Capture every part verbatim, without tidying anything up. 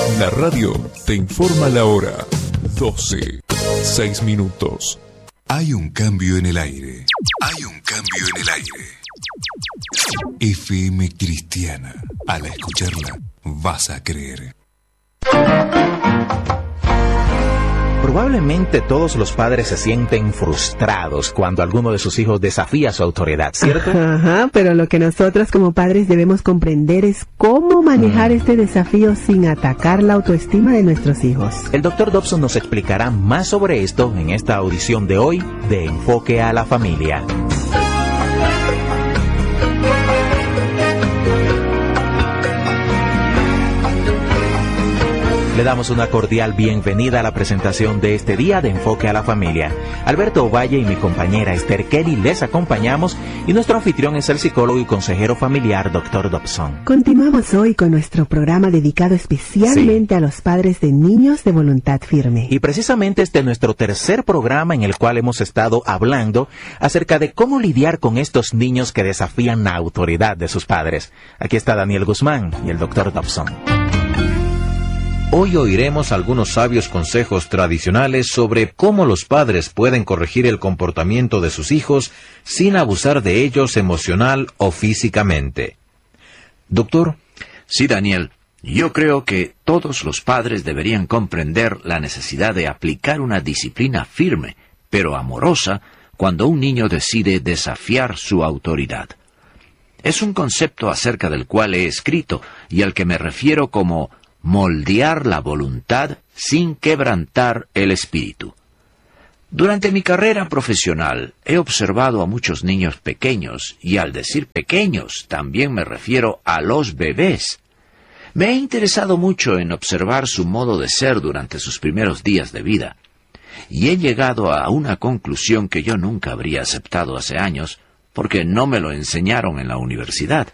La radio te informa la hora. doce, seis minutos. Hay un cambio en el aire. Hay un cambio en el aire. F M Cristiana. Al escucharla, vas a creer. Probablemente todos los padres se sienten frustrados cuando alguno de sus hijos desafía su autoridad, ¿cierto? Ajá, pero lo que nosotros como padres debemos comprender es cómo manejar mm. este desafío sin atacar la autoestima de nuestros hijos. El doctor Dobson nos explicará más sobre esto en esta audición de hoy de Enfoque a la Familia. Le damos una cordial bienvenida a la presentación de este día de Enfoque a la Familia. Alberto Ovalle y mi compañera Esther Kelly les acompañamos y nuestro anfitrión es el psicólogo y consejero familiar doctor Dobson. Continuamos hoy con nuestro programa dedicado especialmente sí. a los padres de niños de voluntad firme. Y precisamente este es nuestro tercer programa en el cual hemos estado hablando acerca de cómo lidiar con estos niños que desafían la autoridad de sus padres. Aquí está Daniel Guzmán y el doctor Dobson. Hoy oiremos algunos sabios consejos tradicionales sobre cómo los padres pueden corregir el comportamiento de sus hijos sin abusar de ellos emocional o físicamente. Doctor. Sí, Daniel. Yo creo que todos los padres deberían comprender la necesidad de aplicar una disciplina firme, pero amorosa, cuando un niño decide desafiar su autoridad. Es un concepto acerca del cual he escrito y al que me refiero como moldear la voluntad sin quebrantar el espíritu. Durante mi carrera profesional he observado a muchos niños pequeños, y al decir pequeños también me refiero a los bebés. Me he interesado mucho en observar su modo de ser durante sus primeros días de vida, y he llegado a una conclusión que yo nunca habría aceptado hace años, porque no me lo enseñaron en la universidad.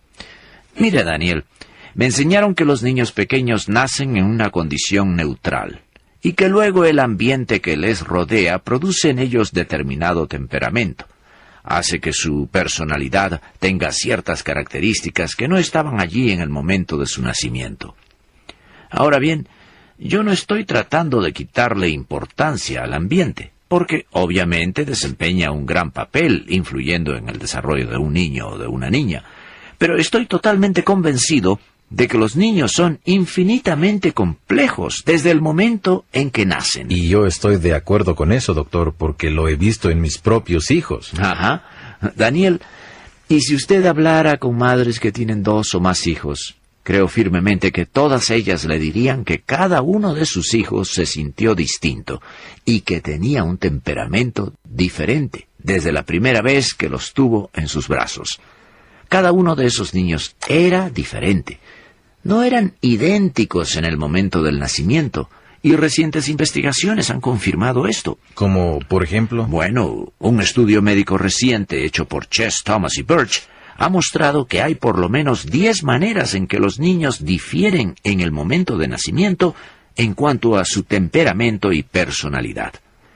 Mire, Daniel, me enseñaron que los niños pequeños nacen en una condición neutral, y que luego el ambiente que les rodea produce en ellos determinado temperamento. Hace que su personalidad tenga ciertas características que no estaban allí en el momento de su nacimiento. Ahora bien, yo no estoy tratando de quitarle importancia al ambiente, porque obviamente desempeña un gran papel influyendo en el desarrollo de un niño o de una niña, pero estoy totalmente convencido de que los niños son infinitamente complejos desde el momento en que nacen. Y yo estoy de acuerdo con eso, doctor, porque lo he visto en mis propios hijos. Ajá. Daniel, y si usted hablara con madres que tienen dos o más hijos, creo firmemente que todas ellas le dirían que cada uno de sus hijos se sintió distinto y que tenía un temperamento diferente desde la primera vez que los tuvo en sus brazos. Cada uno de esos niños era diferente. No eran idénticos en el momento del nacimiento, y recientes investigaciones han confirmado esto. ¿Como, por ejemplo? Bueno, un estudio médico reciente hecho por Chess, Thomas y Birch ha mostrado que hay por lo menos diez maneras en que los niños difieren en el momento de nacimiento en cuanto a su temperamento y personalidad.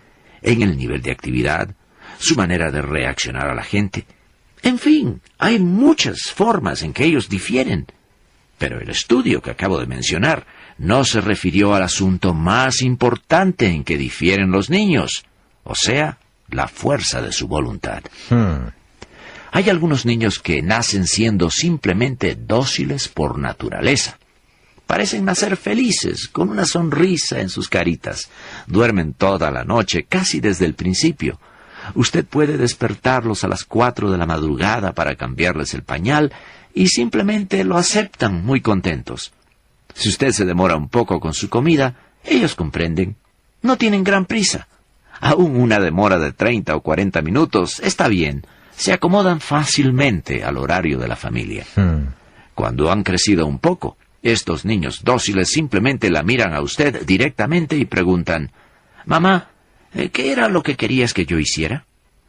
En el nivel de actividad, su manera de reaccionar a la gente. En fin, hay muchas formas en que ellos difieren. Pero el estudio que acabo de mencionar no se refirió al asunto más importante en que difieren los niños, o sea, la fuerza de su voluntad. Hmm. Hay algunos niños que nacen siendo simplemente dóciles por naturaleza. Parecen nacer felices, con una sonrisa en sus caritas. Duermen toda la noche, casi desde el principio. Usted puede despertarlos a las cuatro de la madrugada para cambiarles el pañal y simplemente lo aceptan muy contentos. Si usted se demora un poco con su comida, ellos comprenden. No tienen gran prisa. Aún una demora de treinta o cuarenta minutos está bien. Se acomodan fácilmente al horario de la familia. Hmm. Cuando han crecido un poco, estos niños dóciles simplemente la miran a usted directamente y preguntan: «Mamá, ¿qué era lo que querías que yo hiciera?».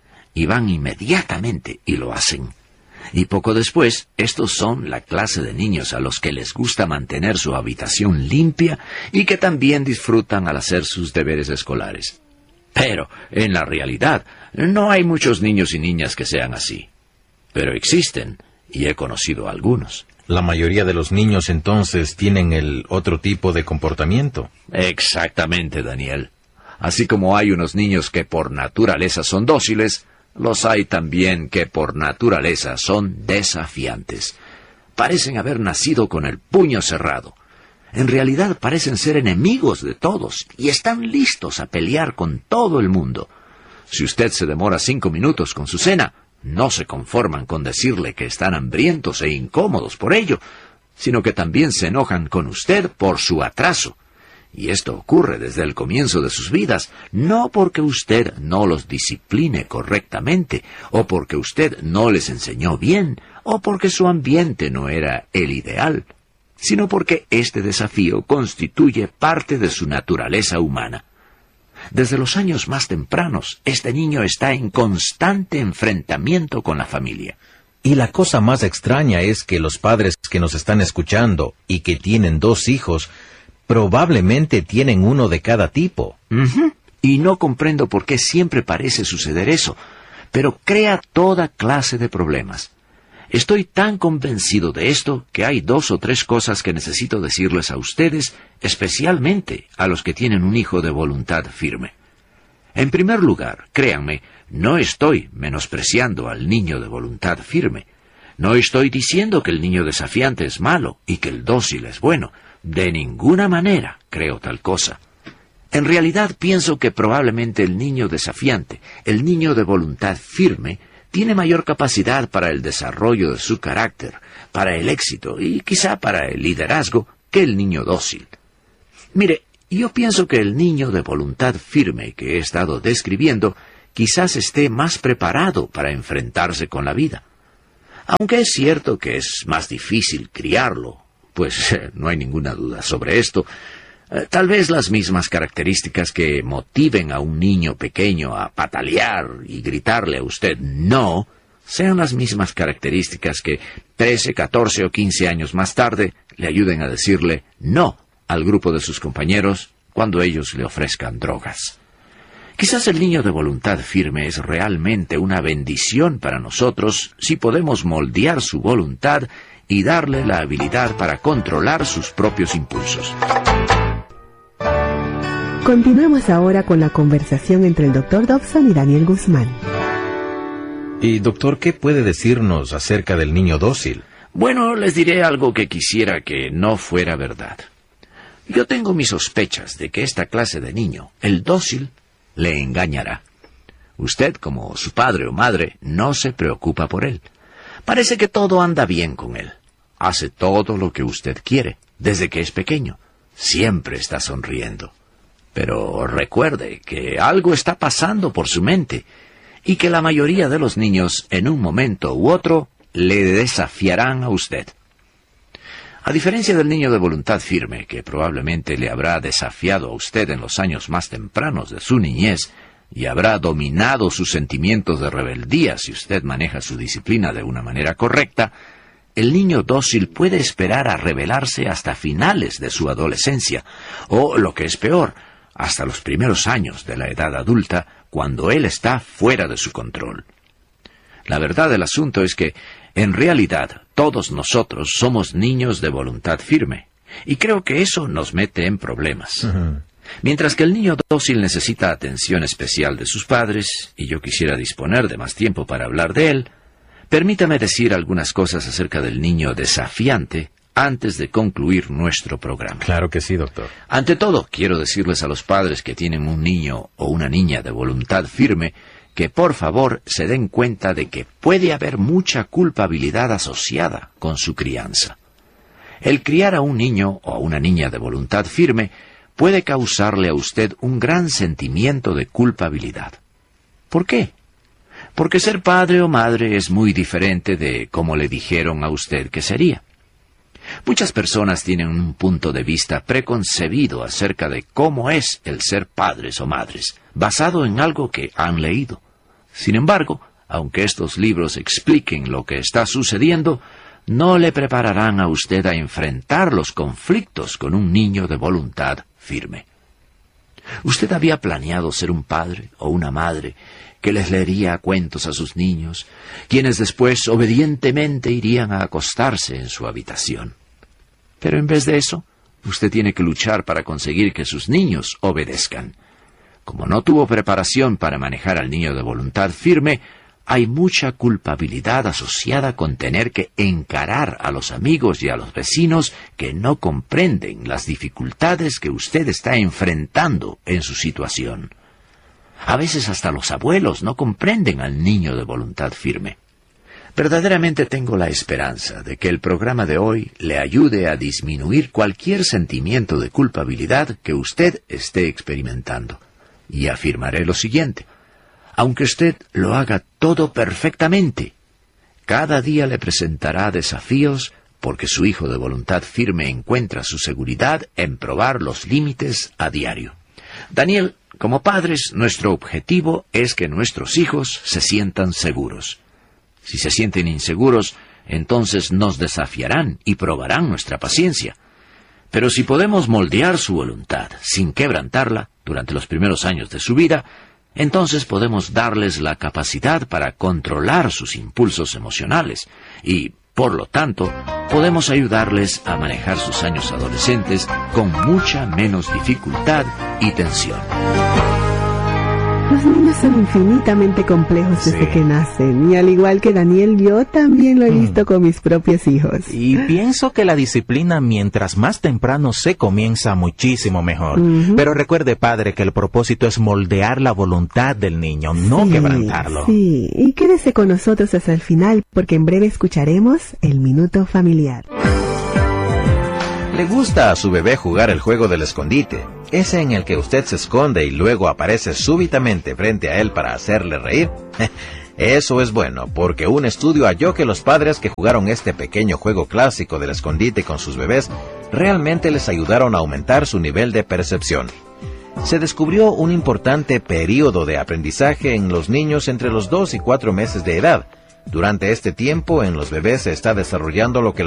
Y van inmediatamente y lo hacen. Y poco después, estos son la clase de niños a los que les gusta mantener su habitación limpia y que también disfrutan al hacer sus deberes escolares. Pero, en la realidad, no hay muchos niños y niñas que sean así. Pero existen, y he conocido a algunos. La mayoría de los niños entonces tienen el otro tipo de comportamiento. Exactamente, Daniel. Así como hay unos niños que por naturaleza son dóciles, los hay también que por naturaleza son desafiantes. Parecen haber nacido con el puño cerrado. En realidad parecen ser enemigos de todos y están listos a pelear con todo el mundo. Si usted se demora cinco minutos con su cena, no se conforman con decirle que están hambrientos e incómodos por ello, sino que también se enojan con usted por su atraso. Y esto ocurre desde el comienzo de sus vidas, no porque usted no los discipline correctamente, o porque usted no les enseñó bien, o porque su ambiente no era el ideal, sino porque este desafío constituye parte de su naturaleza humana. Desde los años más tempranos, este niño está en constante enfrentamiento con la familia. Y la cosa más extraña es que los padres que nos están escuchando y que tienen dos hijos, probablemente tienen uno de cada tipo. Uh-huh. Y no comprendo por qué siempre parece suceder eso, pero crea toda clase de problemas. Estoy tan convencido de esto que hay dos o tres cosas que necesito decirles a ustedes, especialmente a los que tienen un hijo de voluntad firme. En primer lugar, créanme, no estoy menospreciando al niño de voluntad firme. No estoy diciendo que el niño desafiante es malo y que el dócil es bueno. De ninguna manera creo tal cosa. En realidad pienso que probablemente el niño desafiante, el niño de voluntad firme, tiene mayor capacidad para el desarrollo de su carácter, para el éxito y quizá para el liderazgo que el niño dócil. Mire, yo pienso que el niño de voluntad firme que he estado describiendo quizás esté más preparado para enfrentarse con la vida. Aunque es cierto que es más difícil criarlo, pues eh, no hay ninguna duda sobre esto. Eh, tal vez las mismas características que motiven a un niño pequeño a patalear y gritarle a usted no, sean las mismas características que trece, catorce o quince años más tarde le ayuden a decirle no al grupo de sus compañeros cuando ellos le ofrezcan drogas. Quizás el niño de voluntad firme es realmente una bendición para nosotros si podemos moldear su voluntad y darle la habilidad para controlar sus propios impulsos. Continuemos ahora con la conversación entre el doctor Dobson y Daniel Guzmán. Y doctor, ¿qué puede decirnos acerca del niño dócil? Bueno, les diré algo que quisiera que no fuera verdad. Yo tengo mis sospechas de que esta clase de niño, el dócil, le engañará. Usted, como su padre o madre, no se preocupa por él. Parece que todo anda bien con él. Hace todo lo que usted quiere, desde que es pequeño. Siempre está sonriendo. Pero recuerde que algo está pasando por su mente y que la mayoría de los niños, en un momento u otro, le desafiarán a usted. A diferencia del niño de voluntad firme, que probablemente le habrá desafiado a usted en los años más tempranos de su niñez y habrá dominado sus sentimientos de rebeldía si usted maneja su disciplina de una manera correcta, el niño dócil puede esperar a rebelarse hasta finales de su adolescencia, o, lo que es peor, hasta los primeros años de la edad adulta, cuando él está fuera de su control. La verdad del asunto es que, en realidad, todos nosotros somos niños de voluntad firme, y creo que eso nos mete en problemas. Uh-huh. Mientras que el niño dócil necesita atención especial de sus padres, y yo quisiera disponer de más tiempo para hablar de él, permítame decir algunas cosas acerca del niño desafiante antes de concluir nuestro programa. Claro que sí, doctor. Ante todo, quiero decirles a los padres que tienen un niño o una niña de voluntad firme que por favor se den cuenta de que puede haber mucha culpabilidad asociada con su crianza. El criar a un niño o a una niña de voluntad firme puede causarle a usted un gran sentimiento de culpabilidad. ¿Por qué? Porque ser padre o madre es muy diferente de cómo le dijeron a usted que sería. Muchas personas tienen un punto de vista preconcebido acerca de cómo es el ser padres o madres, basado en algo que han leído. Sin embargo, aunque estos libros expliquen lo que está sucediendo, no le prepararán a usted a enfrentar los conflictos con un niño de voluntad firme. ¿Usted había planeado ser un padre o una madre que les leería cuentos a sus niños, quienes después obedientemente irían a acostarse en su habitación? Pero en vez de eso, usted tiene que luchar para conseguir que sus niños obedezcan. Como no tuvo preparación para manejar al niño de voluntad firme, hay mucha culpabilidad asociada con tener que encarar a los amigos y a los vecinos que no comprenden las dificultades que usted está enfrentando en su situación. A veces hasta los abuelos no comprenden al niño de voluntad firme. Verdaderamente tengo la esperanza de que el programa de hoy le ayude a disminuir cualquier sentimiento de culpabilidad que usted esté experimentando. Y afirmaré lo siguiente: aunque usted lo haga todo perfectamente, cada día le presentará desafíos porque su hijo de voluntad firme encuentra su seguridad en probar los límites a diario. Daniel, como padres, nuestro objetivo es que nuestros hijos se sientan seguros. Si se sienten inseguros, entonces nos desafiarán y probarán nuestra paciencia. Pero si podemos moldear su voluntad sin quebrantarla durante los primeros años de su vida, entonces podemos darles la capacidad para controlar sus impulsos emocionales y, por lo tanto, podemos ayudarles a manejar sus años adolescentes con mucha menos dificultad y tensión. Los niños son infinitamente complejos desde Sí. que nacen, y al igual que Daniel, yo también lo he visto con mis propios hijos. Y pienso que la disciplina, mientras más temprano se comienza, muchísimo mejor. Ujú. Pero recuerde, padre, que el propósito es moldear la voluntad del niño, no Sí, quebrantarlo. Sí, y quédese con nosotros hasta el final, porque en breve escucharemos el Minuto Familiar. ¿Le gusta a su bebé jugar el juego del escondite? Ese en el que usted se esconde y luego aparece súbitamente frente a él para hacerle reír. Eso es bueno, porque un estudio halló que los padres que jugaron este pequeño juego clásico del escondite con sus bebés realmente les ayudaron a aumentar su nivel de percepción. Se descubrió un importante período de aprendizaje en los niños entre los dos y cuatro meses de edad. Durante este tiempo, en los bebés se está desarrollando lo que